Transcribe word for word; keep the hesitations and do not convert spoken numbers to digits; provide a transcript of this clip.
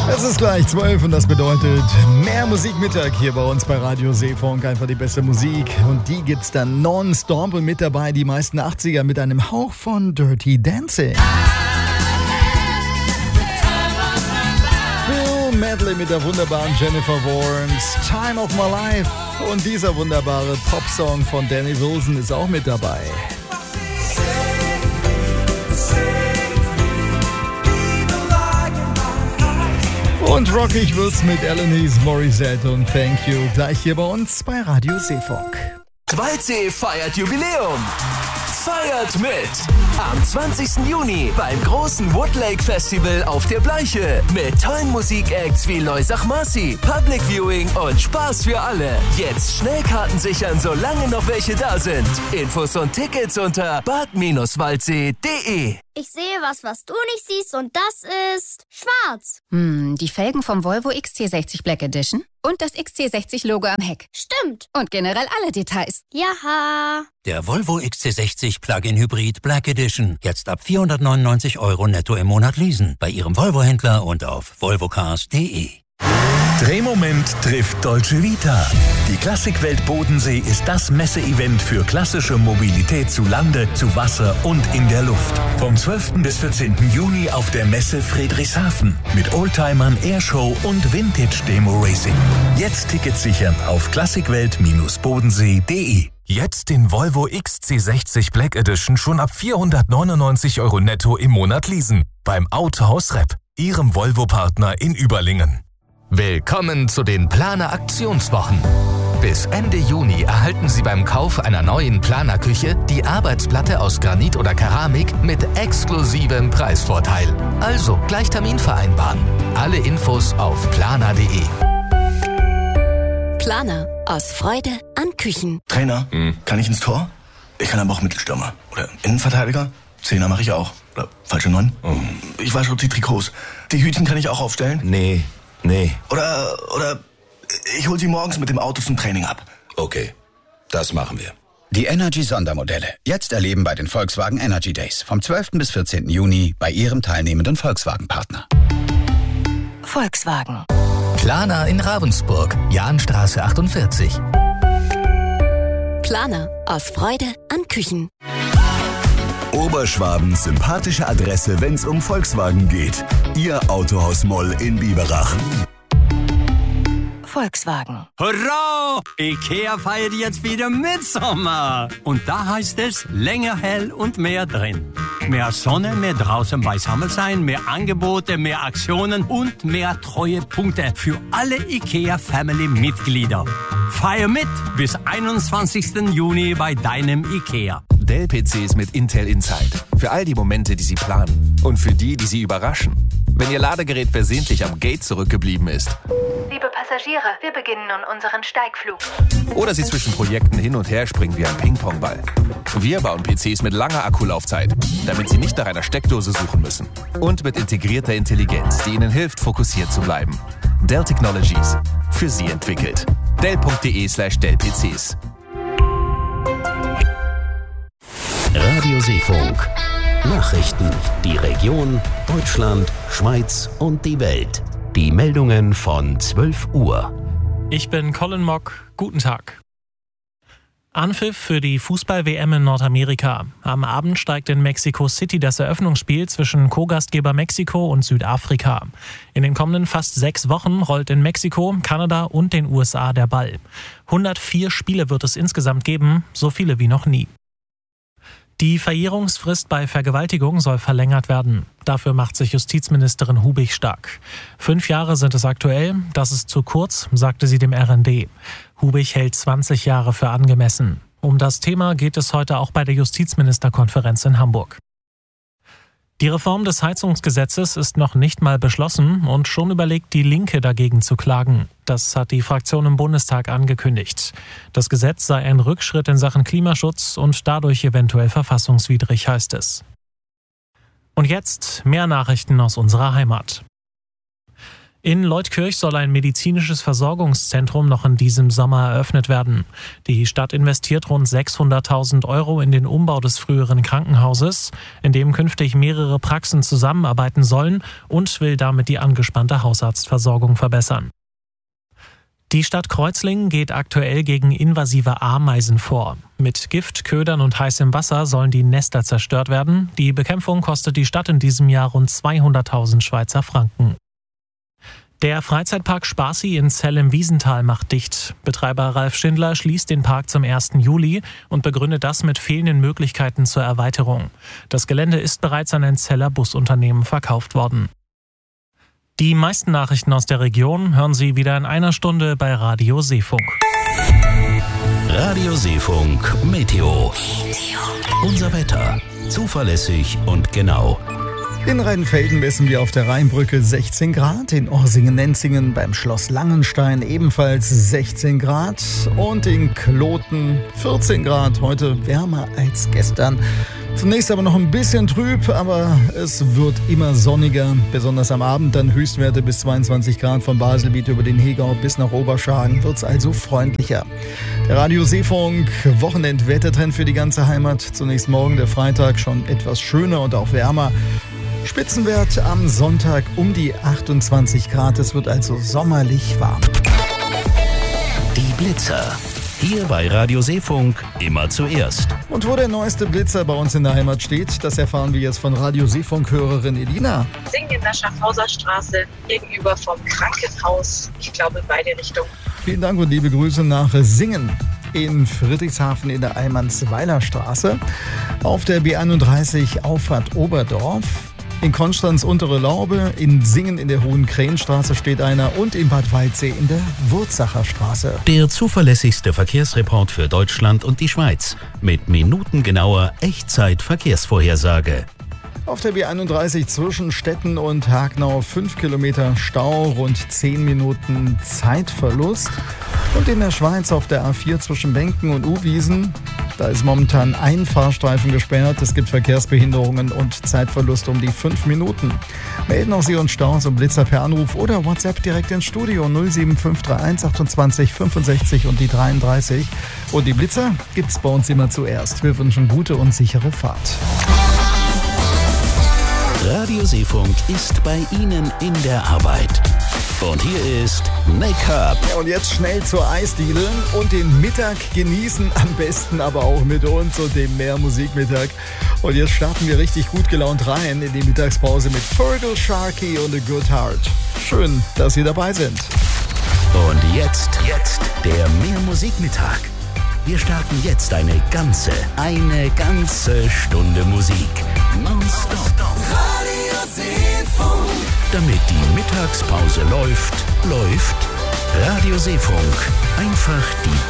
Es ist gleich zwölf und das bedeutet mehr Musikmittag hier bei uns bei Radio Seefunk. Einfach die beste Musik und die gibt's dann nonstop und mit dabei die meisten achtziger mit einem Hauch von Dirty Dancing. Bill Medley mit der wunderbaren Jennifer Warnes, Time of My Life und dieser wunderbare Popsong von Danny Wilson ist auch mit dabei. Und rockig wird's mit Alanis Morissette und Thank You gleich hier bei uns bei Radio Seefunk. Waldsee feiert Jubiläum. Feiert mit! Am zwanzigsten Juni beim großen Woodlake Festival auf der Bleiche. Mit tollen Musikacts wie Loisach Marcy, Public Viewing und Spaß für alle. Jetzt schnell Karten sichern, solange noch welche da sind. Infos und Tickets unter bad waldsee punkt de. Ich sehe was, was du nicht siehst und das ist schwarz. Hm, die Felgen vom Volvo X C sechzig Black Edition und das X C sechzig Logo am Heck. Stimmt. Und generell alle Details. Jaha. Der Volvo X C sechzig Plug-in Hybrid Black Edition. Jetzt ab vierhundertneunundneunzig Euro netto im Monat leasen. Bei Ihrem Volvo-Händler und auf volvocars punkt de. Drehmoment trifft Dolce Vita. Die Klassikwelt Bodensee ist das Messeevent für klassische Mobilität zu Lande, zu Wasser und in der Luft. Vom zwölften bis vierzehnten Juni auf der Messe Friedrichshafen mit Oldtimern, Airshow und Vintage-Demo-Racing. Jetzt Tickets sichern auf klassikwelt bodensee punkt de. Jetzt den Volvo X C sechzig Black Edition schon ab vierhundertneunundneunzig Euro netto im Monat leasen. Beim Autohaus Repp, Ihrem Volvo-Partner in Überlingen. Willkommen zu den Planer Aktionswochen. Bis Ende Juni erhalten Sie beim Kauf einer neuen Planerküche die Arbeitsplatte aus Granit oder Keramik mit exklusivem Preisvorteil. Also gleich Termin vereinbaren. Alle Infos auf planer punkt de. Planer. Aus Freude an Küchen. Trainer, hm. kann ich ins Tor? Ich kann aber auch Mittelstürmer. Oder Innenverteidiger? Zehner mache ich auch. Oder falsche Neun? Oh. Ich wasche auch die Trikots. Die Hütchen kann ich auch aufstellen? Nee. Nee. Oder, oder ich hol sie morgens mit dem Auto zum Training ab. Okay, das machen wir. Die Energy-Sondermodelle. Jetzt erleben bei den Volkswagen Energy Days. Vom zwölften bis vierzehnten Juni bei Ihrem teilnehmenden Volkswagen-Partner. Volkswagen. Planer in Ravensburg, Jahnstraße achtundvierzig. Planer. Aus Freude an Küchen. Oberschwabens sympathische Adresse, wenn's um Volkswagen geht. Ihr Autohaus Moll in Biberach. Volkswagen. Hurra! IKEA feiert jetzt wieder Mitsommer. Und da heißt es länger hell und mehr drin. Mehr Sonne, mehr draußen beisammen sein, mehr Angebote, mehr Aktionen und mehr Treuepunkte für alle IKEA-Family-Mitglieder. Feier mit bis einundzwanzigsten Juni bei deinem IKEA. Dell-P Cs mit Intel Inside. Für all die Momente, die Sie planen. Und für die, die Sie überraschen. Wenn Ihr Ladegerät versehentlich am Gate zurückgeblieben ist. Liebe Passagiere, wir beginnen nun unseren Steigflug. Oder Sie zwischen Projekten hin und her springen wie ein Ping-Pong-Ball. Wir bauen P Cs mit langer Akkulaufzeit, damit Sie nicht nach einer Steckdose suchen müssen. Und mit integrierter Intelligenz, die Ihnen hilft, fokussiert zu bleiben. Dell Technologies. Für Sie entwickelt. Dell punkt de slash Dell P Cs. Radio Seefunk. Nachrichten, die Region, Deutschland, Schweiz und die Welt. Die Meldungen von zwölf Uhr. Ich bin Colin Mock. Guten Tag. Anpfiff für die Fußball-W M in Nordamerika. Am Abend steigt in Mexico City das Eröffnungsspiel zwischen Co-Gastgeber Mexiko und Südafrika. In den kommenden fast sechs Wochen rollt in Mexiko, Kanada und den U S A der Ball. hundertvier Spiele wird es insgesamt geben, so viele wie noch nie. Die Verjährungsfrist bei Vergewaltigung soll verlängert werden. Dafür macht sich Justizministerin Hubig stark. Fünf Jahre sind es aktuell, das ist zu kurz, sagte sie dem R N D. Hubig hält zwanzig Jahre für angemessen. Um das Thema geht es heute auch bei der Justizministerkonferenz in Hamburg. Die Reform des Heizungsgesetzes ist noch nicht mal beschlossen und schon überlegt die Linke dagegen zu klagen. Das hat die Fraktion im Bundestag angekündigt. Das Gesetz sei ein Rückschritt in Sachen Klimaschutz und dadurch eventuell verfassungswidrig, heißt es. Und jetzt mehr Nachrichten aus unserer Heimat. In Leutkirch soll ein medizinisches Versorgungszentrum noch in diesem Sommer eröffnet werden. Die Stadt investiert rund sechshunderttausend Euro in den Umbau des früheren Krankenhauses, in dem künftig mehrere Praxen zusammenarbeiten sollen, und will damit die angespannte Hausarztversorgung verbessern. Die Stadt Kreuzlingen geht aktuell gegen invasive Ameisen vor. Mit Gift, Ködern und heißem Wasser sollen die Nester zerstört werden. Die Bekämpfung kostet die Stadt in diesem Jahr rund zweihunderttausend Schweizer Franken. Der Freizeitpark Spaßi in Zell im Wiesental macht dicht. Betreiber Ralf Schindler schließt den Park zum ersten Juli und begründet das mit fehlenden Möglichkeiten zur Erweiterung. Das Gelände ist bereits an ein Zeller Busunternehmen verkauft worden. Die meisten Nachrichten aus der Region hören Sie wieder in einer Stunde bei Radio Seefunk. Radio Seefunk Meteo. Unser Wetter. Zuverlässig und genau. In Rheinfelden messen wir auf der Rheinbrücke sechzehn Grad, in Orsingen-Nenzingen beim Schloss Langenstein ebenfalls sechzehn Grad und in Kloten vierzehn Grad, heute wärmer als gestern. Zunächst aber noch ein bisschen trüb, aber es wird immer sonniger, besonders am Abend dann Höchstwerte bis zweiundzwanzig Grad von Baselbiet über den Hegau bis nach Oberschagen wird es also freundlicher. Der Radio Seefunk Wochenendwettertrend für die ganze Heimat. Zunächst morgen der Freitag schon etwas schöner und auch wärmer. Spitzenwert am Sonntag um die achtundzwanzig Grad. Es wird also sommerlich warm. Die Blitzer. Hier bei Radio Seefunk immer zuerst. Und wo der neueste Blitzer bei uns in der Heimat steht, das erfahren wir jetzt von Radio Seefunk-Hörerin Elina. Singen in der Schaffhauser Straße gegenüber vom Krankenhaus. Ich glaube in beide Richtungen. Vielen Dank und liebe Grüße nach Singen. In Friedrichshafen in der Almansweiler Straße. Auf der B einunddreißig Auffahrt Oberdorf. In Konstanz Untere Laube, in Singen in der Hohen Krähenstraße steht einer und in Bad Waldsee in der Wurzacher Straße. Der zuverlässigste Verkehrsreport für Deutschland und die Schweiz mit minutengenauer Echtzeit-Verkehrsvorhersage. Auf der B einunddreißig zwischen Stetten und Hagnau fünf Kilometer Stau, rund zehn Minuten Zeitverlust. Und in der Schweiz auf der A vier zwischen Benken und Uwiesen, da ist momentan ein Fahrstreifen gesperrt. Es gibt Verkehrsbehinderungen und Zeitverlust um die fünf Minuten. Melden auch Sie uns Staus und Blitzer per Anruf oder WhatsApp direkt ins Studio null sieben fünf drei eins achtundzwanzig fünfundsechzig und die dreiunddreißig. Und die Blitzer gibt's bei uns immer zuerst. Wir wünschen gute und sichere Fahrt. Radio Seefunk ist bei Ihnen in der Arbeit. Und hier ist Make-up. Ja, und jetzt schnell zur Eisdiele und den Mittag genießen, am besten aber auch mit uns und dem Meermusikmittag. Und jetzt starten wir richtig gut gelaunt rein in die Mittagspause mit Fergal Sharkey und A Good Heart. Schön, dass Sie dabei sind. Und jetzt, jetzt der Meermusikmittag. Wir starten jetzt eine ganze, eine ganze Stunde Musik. Nonstop. Radio Seefunk. Damit die Mittagspause läuft, läuft Radio Seefunk. Einfach die